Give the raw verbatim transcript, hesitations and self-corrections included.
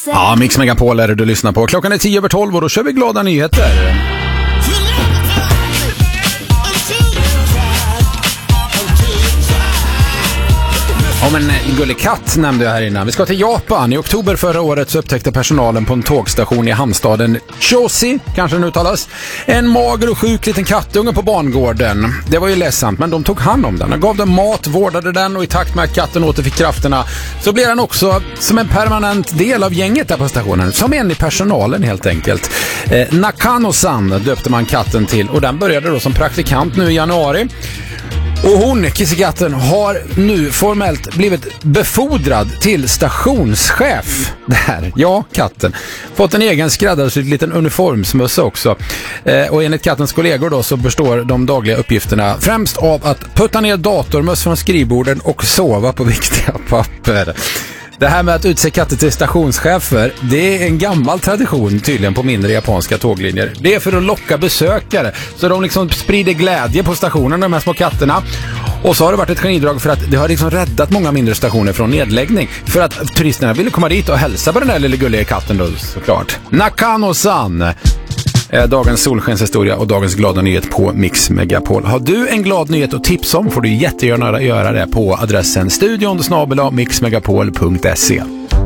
Ja, Mix Megapol är det du lyssnar på. Klockan är tio över tolv och då kör vi glada nyheter. Om en gullig katt nämnde jag här innan. Vi ska till Japan. I oktober förra året så upptäckte personalen på en tågstation i hamnstaden Choshi, kanske den uttalas, en mager och sjuk liten kattunge på bangården. Det var ju ledsamt, men de tog hand om den. De gav den mat, vårdade den och i takt med att katten återfick krafterna så blev den också som en permanent del av gänget där på stationen. Som en i personalen helt enkelt. Eh, Nakano-san döpte man katten till och den började då som praktikant nu i januari. Och hon, kissekatten, har nu formellt blivit befordrad till stationschef. Där, ja, katten. Fått en egen skräddarsydd liten uniformsmössa också. Eh, och enligt kattens kollegor då så består de dagliga uppgifterna främst av att putta ner datormöss från skrivborden och sova på viktiga papper. Det här med att utse katter till stationschefer, det är en gammal tradition tydligen på mindre japanska tåglinjer. Det är för att locka besökare så de liksom sprider glädje på stationen, de här små katterna. Och så har det varit ett genidrag för att det har liksom räddat många mindre stationer från nedläggning. För att turisterna ville komma dit och hälsa på den där lilla gulliga katten då, såklart. Nakano-san! Dagens solskenshistoria och dagens glada nyhet på Mix Megapol. Har du en glad nyhet att tipsa om får du jättegärna göra det på adressen studion snabel-a mixmegapol punkt se.